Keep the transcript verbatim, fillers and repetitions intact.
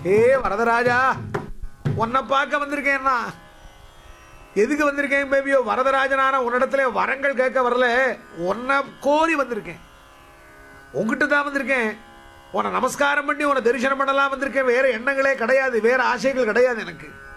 ஏ வரதராஜா, உன்னை பார்க்க வந்திருக்கேன்னா. எதுக்கு வந்திருக்கேன் பேபியோ? வரதராஜனான உன்னிடத்துல வரங்கள் கேட்க வரல, உன்னை கோரி வந்திருக்கேன். உங்ககிட்ட தான் வந்திருக்கேன். உன்னை நமஸ்காரம் பண்ணி உன்னை தரிசனம் பண்ணலாம் வந்திருக்கேன். வேற எண்ணங்களே கிடையாது, வேற ஆசைகள் கிடையாது எனக்கு.